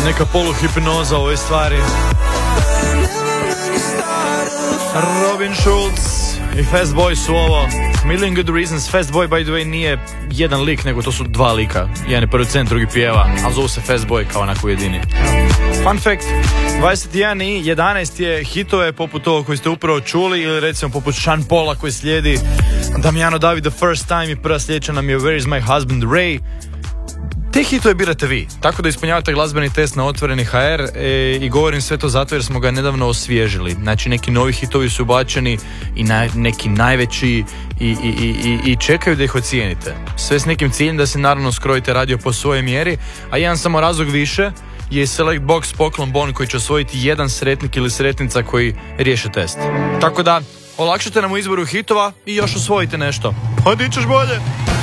Neka poluhipnoza u ovoj stvari. Robin Schulz i Fast Boy su ovo. Million Good Reasons. Fast Boy, by the way, nije jedan lik, nego to su dva lika. Jedan je producent, drugi pjeva, ali zovu se Fast Boy kao onako jedini. Fun fact, 21 i 11 je hitove poput ovog koji ste upravo čuli, ili recimo poput Sean Paula koji slijedi Damiano David The First Time, i prva sljedeća nam je Where is my husband Ray. Te hitove birate vi, tako da ispunjavate glazbeni test na Otvoreni HR, i govorim sve to zato jer smo ga nedavno osvježili. Znači neki novi hitovi su ubačeni i neki najveći i čekaju da ih ocijenite. Sve s nekim ciljem da se naravno skrojite radio po svojoj mjeri, a jedan samo razlog više je Select Box poklon bon koji će osvojiti jedan sretnik ili sretnica koji riješe test. Tako da olakšate nam u izboru hitova i još osvojite nešto. Hajde, ćeš bolje!